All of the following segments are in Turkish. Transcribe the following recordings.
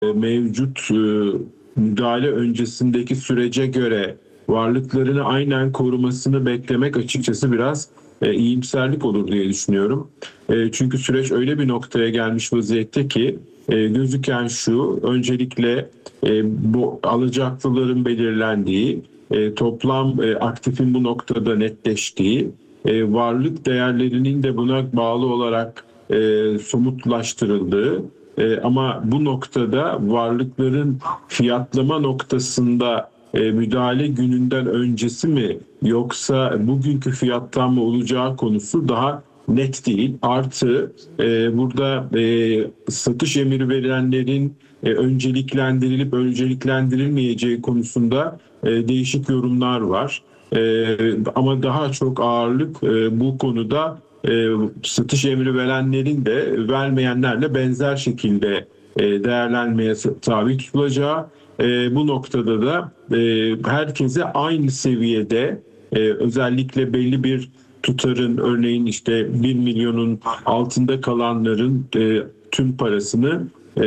mevcut müdahale öncesindeki sürece göre varlıklarını aynen korumasını beklemek açıkçası biraz iyimserlik olur diye düşünüyorum. Çünkü süreç öyle bir noktaya gelmiş vaziyette ki gözüken şu: öncelikle bu alacaklıların belirlendiği, toplam aktifin bu noktada netleştiği, varlık değerlerinin de buna bağlı olarak somutlaştırıldığı, ama bu noktada varlıkların fiyatlama noktasında müdahale gününden öncesi mi yoksa bugünkü fiyattan mı olacağı konusu daha net değil. Artı burada satış emiri verilenlerin önceliklendirilip önceliklendirilmeyeceği konusunda değişik yorumlar var. Ama daha çok ağırlık bu konuda satış emri verenlerin de vermeyenlerle benzer şekilde değerlenmeye tabi tutulacağı, bu noktada da herkese aynı seviyede, özellikle belli bir tutarın, örneğin işte 1 milyonun altında kalanların tüm parasını,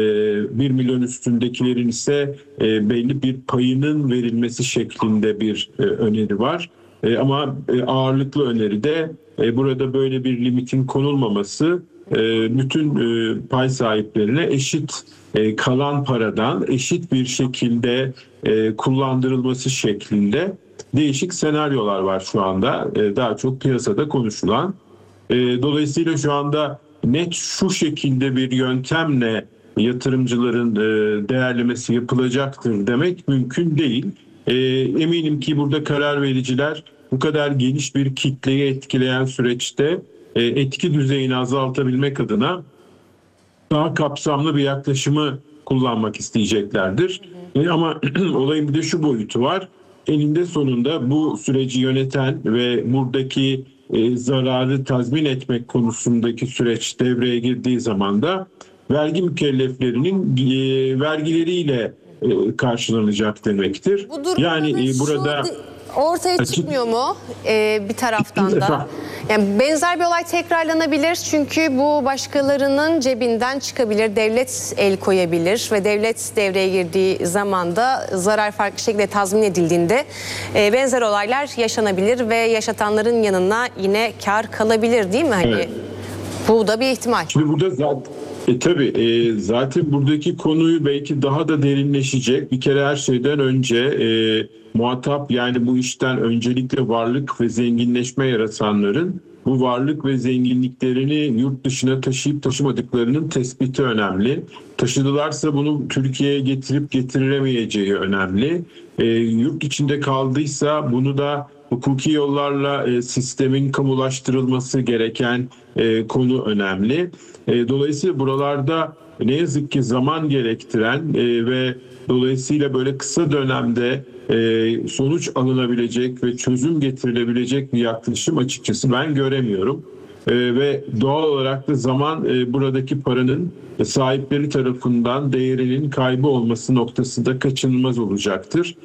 1 milyon üstündekilerin ise belli bir payının verilmesi şeklinde bir öneri var. Ama ağırlıklı öneri de burada böyle bir limitin konulmaması, bütün pay sahiplerine eşit kalan paradan eşit bir şekilde kullandırılması şeklinde değişik senaryolar var şu anda. Daha çok piyasada konuşulan. Dolayısıyla şu anda net şu şekilde bir yöntemle yatırımcıların değerlemesi yapılacaktır demek mümkün değil. Eminim ki burada karar vericiler bu kadar geniş bir kitleyi etkileyen süreçte etki düzeyini azaltabilmek adına daha kapsamlı bir yaklaşımı kullanmak isteyeceklerdir. Ama olayın bir de şu boyutu var: eninde sonunda bu süreci yöneten ve buradaki zararı tazmin etmek konusundaki süreç devreye girdiği zaman da vergi mükelleflerinin vergileriyle karşılanacak demektir. Bu durumda Yani burada ortaya çıkmıyor mu bir taraftan da? Yani benzer bir olay tekrarlanabilir çünkü bu başkalarının cebinden çıkabilir, devlet el koyabilir ve devlet devreye girdiği zaman da zarar farklı şekilde tazmin edildiğinde benzer olaylar yaşanabilir ve yaşatanların yanına yine kar kalabilir, değil mi? Hani evet. Bu da bir ihtimal. Şimdi burada tabii zaten buradaki konuyu belki daha da derinleşecek. Bir kere her şeyden önce muhatap, yani bu işten öncelikle varlık ve zenginleşme yaratanların bu varlık ve zenginliklerini yurt dışına taşıyıp taşımadıklarının tespiti önemli. Taşıdılarsa bunu Türkiye'ye getirip getirilemeyeceği önemli. Yurt içinde kaldıysa bunu da hukuki yollarla sistemin kamulaştırılması gereken konu önemli. Dolayısıyla buralarda ne yazık ki zaman gerektiren ve dolayısıyla böyle kısa dönemde sonuç alınabilecek ve çözüm getirilebilecek bir yaklaşım açıkçası ben göremiyorum. Ve doğal olarak da zaman buradaki paranın sahipleri tarafından değerinin kaybı olması noktasında kaçınılmaz olacaktır.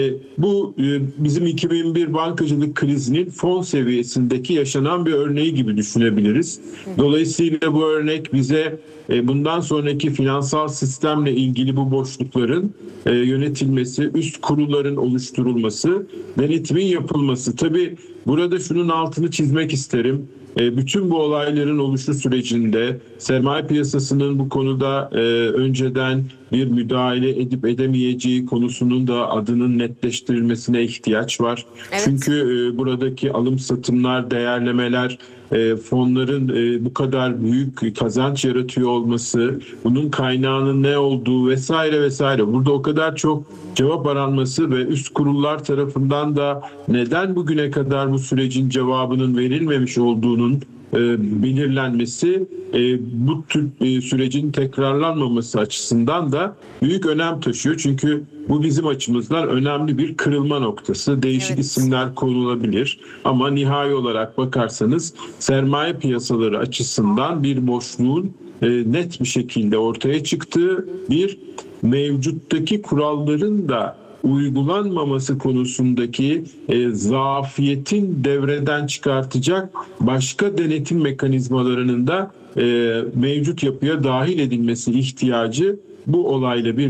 Bu bizim 2001 bankacılık krizinin fon seviyesindeki yaşanan bir örneği gibi düşünebiliriz. Dolayısıyla bu örnek bize bundan sonraki finansal sistemle ilgili bu boşlukların yönetilmesi, üst kurulların oluşturulması, denetimin yapılması. Tabii burada şunun altını çizmek isterim: bütün bu olayların oluşu sürecinde sermaye piyasasının bu konuda önceden bir müdahale edip edemeyeceği konusunun da adının netleştirilmesine ihtiyaç var. Evet. Çünkü buradaki alım satımlar, değerlemeler, fonların bu kadar büyük kazanç yaratıyor olması, bunun kaynağının ne olduğu vesaire vesaire. Burada o kadar çok cevap aranması ve üst kurullar tarafından da neden bugüne kadar bu sürecin cevabının verilmemiş olduğunun belirlenmesi, bu tür sürecin tekrarlanmaması açısından da büyük önem taşıyor. Çünkü bu bizim açımızdan önemli bir kırılma noktası. Değişik isimler konulabilir ama nihai olarak bakarsanız sermaye piyasaları açısından bir boşluğun net bir şekilde ortaya çıktığı, bir mevcuttaki kuralların da uygulanmaması konusundaki zafiyetin devreden çıkartacak başka denetim mekanizmalarının da mevcut yapıya dahil edilmesi ihtiyacı bu olayla bir